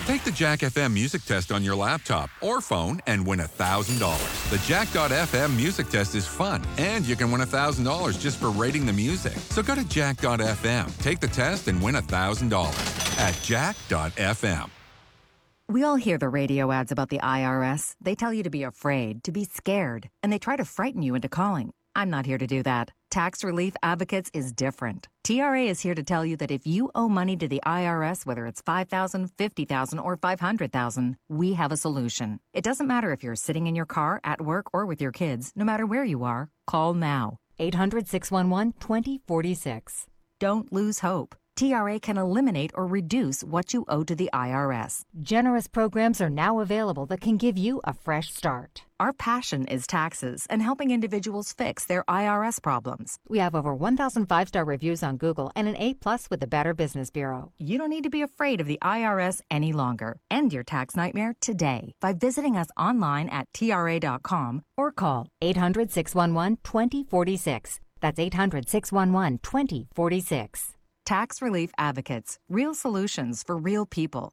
Take the Jack FM music test on your laptop or phone and win $1,000. The Jack.fm music test is fun, and you can win $1,000 just for rating the music. So go to Jack.fm, take the test, and win $1,000 at Jack.fm. We all hear the radio ads about the IRS. They tell you to be afraid, to be scared, and they try to frighten you into calling. I'm not here to do that. Tax Relief Advocates is different. TRA is here to tell you that if you owe money to the IRS, whether it's $5,000, $50,000, or $500,000, we have a solution. It doesn't matter if you're sitting in your car, at work, or with your kids. No matter where you are, call now. 800-611-2046. Don't lose hope. TRA can eliminate or reduce what you owe to the IRS. Generous programs are now available that can give you a fresh start. Our passion is taxes and helping individuals fix their IRS problems. We have over 1,000 5-star reviews on Google and an A+ with the Better Business Bureau. You don't need to be afraid of the IRS any longer. End your tax nightmare today by visiting us online at TRA.com or call 800-611-2046. That's 800-611-2046. Tax Relief Advocates. Real solutions for real people.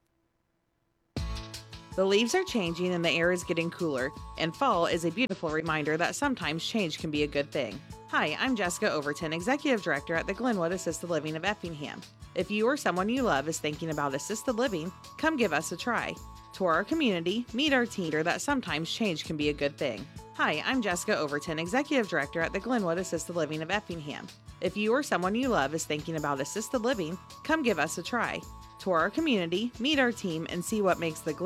The leaves are changing and the air is getting cooler, and fall is a beautiful reminder that sometimes change can be a good thing. Hi, I'm Jessica Overton, Executive Director at the Glenwood Assisted Living of Effingham. If you or someone you love is thinking about assisted living, come give us a try. Tour our community, meet our team, that sometimes change can be a good thing. Hi, I'm Jessica Overton, Executive Director at the Glenwood Assisted Living of Effingham. If you or someone you love is thinking about assisted living, come give us a try. Tour our community, meet our team, and see what makes the